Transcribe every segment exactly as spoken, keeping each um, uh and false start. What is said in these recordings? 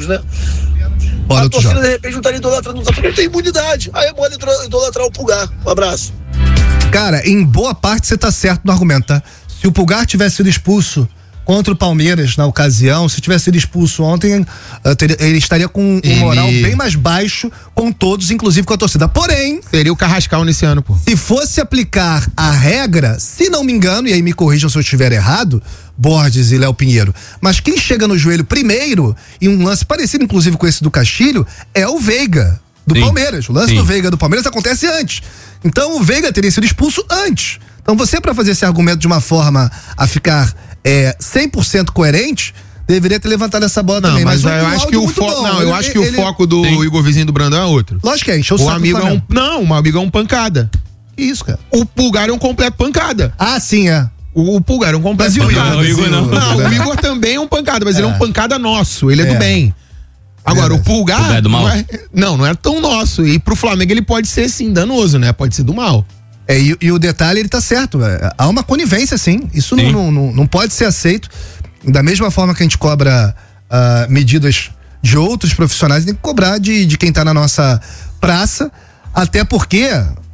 jogos, né? Bora, a torcida jogo. de repente não estaria idolatrando, não tem imunidade. Aí é mole idolatrar o Pulgar. Um abraço. Cara, em boa parte você tá certo no argumento, tá? Se o Pulgar tivesse sido expulso contra o Palmeiras na ocasião, se tivesse sido expulso ontem, uh, teria, ele estaria com um ele... moral bem mais baixo com todos, inclusive com a torcida. Porém, seria o Carrascal nesse ano, pô. Se fosse aplicar a regra, se não me engano, e aí me corrijam se eu estiver errado, Borges e Léo Pinheiro, mas quem chega no joelho primeiro, e um lance parecido inclusive com esse do Castilho, é o Veiga, do Sim. Palmeiras. O lance Sim. do Veiga do Palmeiras acontece antes. Então o Veiga teria sido expulso antes. Então você, para fazer esse argumento de uma forma a ficar é, cem por cento coerente, deveria ter levantado essa bola não, também. Mas, mas eu acho que o foco, não, eu ele, acho que ele, o foco do Sim. Igor Vizinho do Brandão é outro. Lógico que é, encheu o, o saco amigo é um, não, o amigo é um pancada. Isso, cara. O Pulgar é um completo pancada. Ah, sim, é. O, o Pulgar é um completo mas pancada. Não, o Igor não. Não, o Igor também é um pancada, mas é. ele é um pancada nosso, ele é, é. do bem. Agora, é, o Pulgar, Pulgar é do mal? Não, é, não, não é tão nosso. E pro Flamengo ele pode ser, sim, danoso, né? Pode ser do mal. É, e, e o detalhe, ele tá certo. É, há uma conivência, sim. Isso sim. Não, não, não pode ser aceito. Da mesma forma que a gente cobra uh, medidas de outros profissionais, tem que cobrar de, de quem tá na nossa praça. Até porque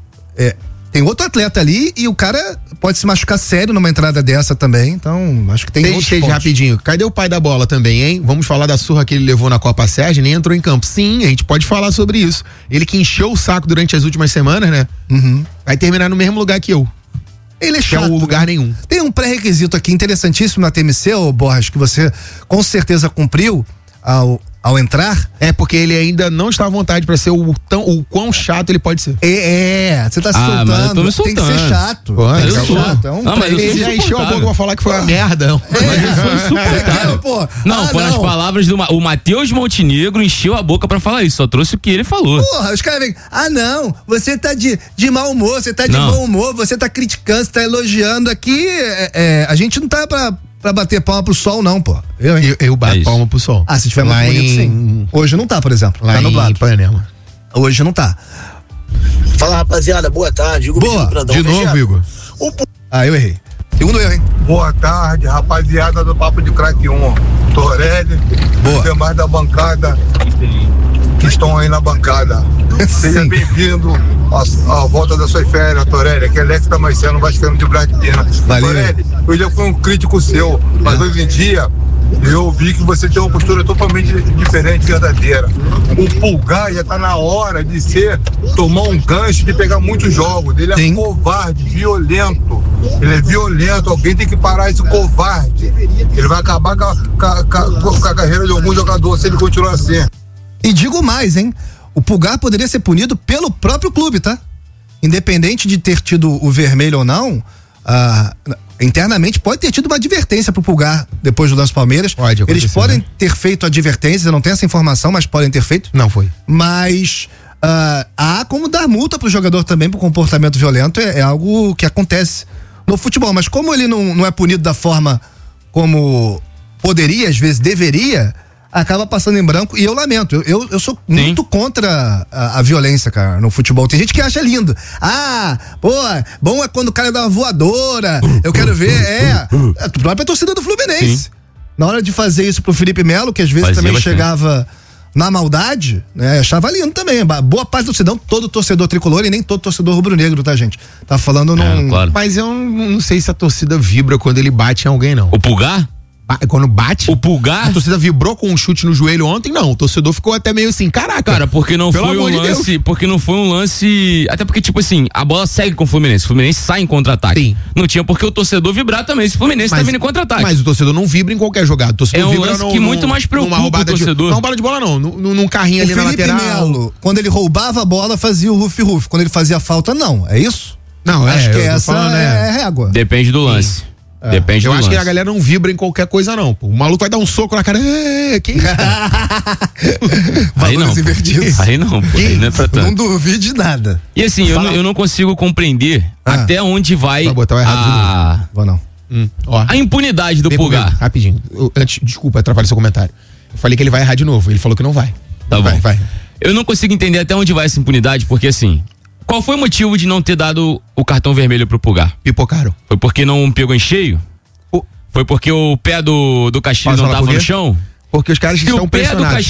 é, tem outro atleta ali e o cara pode se machucar sério numa entrada dessa também. Então, acho que tem outros pontos. Rapidinho. Cadê o pai da bola também, hein? Vamos falar da surra que ele levou na Copa Sérgio, nem entrou em campo. Sim, a gente pode falar sobre isso. Ele que encheu o saco durante as últimas semanas, né? Uhum. Vai terminar no mesmo lugar que eu. Ele é chato. Que é o lugar né? nenhum. Tem um pré-requisito aqui interessantíssimo na T M C, ô Borges, que você com certeza cumpriu ao, ao entrar. É, porque ele ainda não está à vontade pra ser o, tão, o quão chato ele pode ser. É, você tá se ah, soltando. Mas eu tô me soltando. Tem que ser chato. Pô, tem que ser chato. É um não, mas ele já encheu a boca pra falar que foi uma merda. É, mas isso foi insuportável. Pô. Não, ah, foram não. as palavras do o Matheus Montenegro, encheu a boca pra falar isso, só trouxe o que ele falou. Porra, os caras vêm, ah não, você tá de, de mau humor, você tá de não. bom humor, você tá criticando, você tá elogiando aqui, é, é, a gente não tá pra, pra bater palma pro sol não, pô. Eu, eu, eu bato é palma pro sol. Ah, se tiver lá muito bonito, em... sim. Hoje não tá, por exemplo, lá tá nublado. Em Ipanema. Hoje não tá. Fala, rapaziada, boa tarde. Igor boa, Brandão, de novo, Igor. O... Ah, eu errei. Segundo erro, hein? Boa tarde, rapaziada do Papo de Craque um. Torelli, os demais da bancada que estão aí na bancada. Seja bem-vindo à, à volta das suas férias, Torelli. Aqui é Alex Damasceno, vascaíno de Brasília. Torelli, eu já fui um crítico seu, mas é. hoje em dia eu vi que você tem uma postura totalmente diferente, verdadeira. O Pulgar já tá na hora de ser, tomar um gancho, de pegar muitos jogos. Ele é Sim. covarde, violento. Ele é violento, alguém tem que parar esse covarde. Ele vai acabar com a, com a, com a carreira de algum jogador se ele continuar assim. E digo mais, hein? O Pulgar poderia ser punido pelo próprio clube, tá? Independente de ter tido o vermelho ou não, ah, internamente pode ter tido uma advertência pro Pulgar depois do lance Palmeiras. Pode acontecer, eles podem né? ter feito advertência, eu não tenho essa informação, mas podem ter feito. Não foi. Mas ah, há como dar multa pro jogador também por comportamento violento, é, é algo que acontece no futebol. Mas como ele não, não é punido da forma como poderia, às vezes deveria, acaba passando em branco, e eu lamento, eu, eu, eu sou Sim. muito contra a, a violência, cara, no futebol. Tem gente que acha lindo. Ah, pô, bom é quando o cara dá uma voadora, eu quero ver, é, a própria torcida do Fluminense. Sim. Na hora de fazer isso pro Felipe Melo, que às vezes Fazia também bastante. chegava na maldade, né, achava lindo também. Boa parte do torcedor, todo torcedor tricolor e nem todo torcedor rubro-negro, tá, gente? Tá falando num... É, claro. Mas eu não sei se a torcida vibra quando ele bate em alguém, não. O Pulgar? Quando bate, o Pulgar, a torcida vibrou com um chute no joelho ontem, não, o torcedor ficou até meio assim, caraca. Cara, porque não foi um lance, de porque não foi um lance, até porque tipo assim, a bola segue com o Fluminense, o Fluminense sai em contra-ataque. Sim. Não tinha porque o torcedor vibrar também, se o Fluminense mas, tá vindo em contra-ataque. Mas o torcedor não vibra em qualquer jogada, o torcedor é um vibra lance no, que muito mais preocupa o torcedor. De, não bola de bola não, num, num carrinho o ali Felipe na lateral. Melo, quando ele roubava a bola, fazia o ruf-ruf, quando ele fazia a falta, não, é isso? Não, acho é, que essa falando, é, é régua. Depende do lance. Sim. É. Depende Eu do acho lance. que a galera não vibra em qualquer coisa, não. Pô. O maluco vai dar um soco na cara. Que isso? Aí não. Aí não, pô. Aí não é pra tanto. Não duvide de nada. E assim, eu não, eu não consigo compreender ah. até onde vai vai botar o errado a... de Vou não. Hum, ó. a impunidade do Vem Pulgar. Comigo, rapidinho. Eu, antes, desculpa, atrapalha seu comentário. Eu falei que ele vai errar de novo. Ele falou que não vai. Tá vai, bom. Vai. Eu não consigo entender até onde vai essa impunidade, porque assim, qual foi o motivo de não ter dado o cartão vermelho pro Pulgar? Pipocaram. Foi porque não pegou em cheio? Foi porque o pé do, do Castilho não tava no chão? Porque os caras Se estão o pé pressionados. do